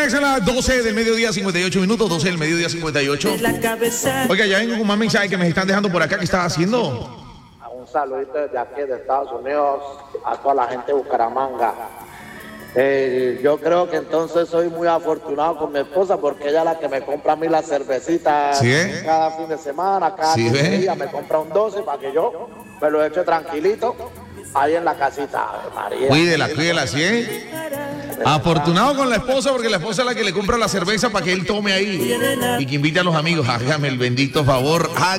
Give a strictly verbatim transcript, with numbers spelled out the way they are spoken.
Señores, son las doce del mediodía, cincuenta y ocho minutos, doce del mediodía, cincuenta y ocho. Oiga, ya vengo con más mensajes que me están dejando por acá. ¿Qué estás haciendo? Un saludito desde aquí de Estados Unidos a toda la gente de Bucaramanga. Eh, yo creo que entonces soy muy afortunado con mi esposa porque ella es la que me compra a mí las cervecitas ¿Sí, eh? cada fin de semana, cada ¿Sí, quince eh? días me compra un doce para que yo me lo eche tranquilito ahí en la casita. Ave María. Cuídela, cuídela, ¿sí? ¿Eh? Afortunado con la esposa porque la esposa es la que le compra la cerveza para que él tome ahí y que invite a los amigos. Hágame el bendito favor.